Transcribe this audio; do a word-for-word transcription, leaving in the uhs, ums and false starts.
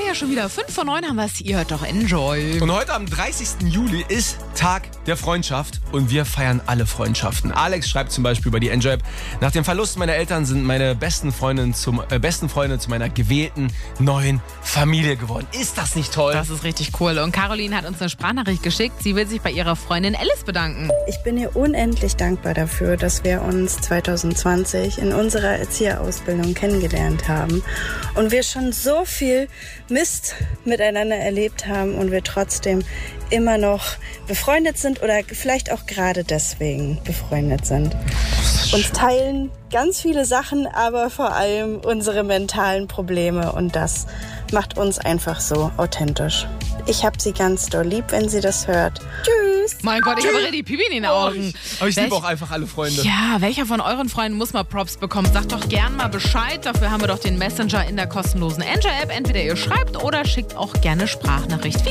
ja schon wieder fünf vor neun haben wir es. Ihr hört doch Enjoy. Und heute am dreißigsten Juli ist Tag der Freundschaft und wir feiern alle Freundschaften. Alex schreibt zum Beispiel über die Enjoy-App: Nach dem Verlust meiner Eltern sind meine besten Freundinnen zum, äh, besten Freunde zu meiner gewählten neuen Familie geworden. Ist das nicht toll? Das ist richtig cool. Und Caroline hat uns eine Sprachnachricht geschickt. Sie will sich bei ihrer Freundin Alice bedanken. Ich bin ihr unendlich dankbar dafür, dass wir uns zwanzig zwanzig in unserer Erzieherausbildung kennengelernt haben und wir schon so viel Mist miteinander erlebt haben und wir trotzdem immer noch befreundet sind oder vielleicht auch gerade deswegen befreundet sind. Uns teilen ganz viele Sachen, aber vor allem unsere mentalen Probleme und das macht uns einfach so authentisch. Ich hab sie ganz doll lieb, wenn sie das hört. Tschüss! Mein Gott, ich habe richtig Pipi in den Augen. Aber ich Welch- liebe auch einfach alle Freunde. Ja, welcher von euren Freunden muss mal Props bekommen? Sagt doch gern mal Bescheid. Dafür haben wir doch den Messenger in der kostenlosen Enjoy-App. Entweder ihr schreibt oder schickt auch gerne Sprachnachricht.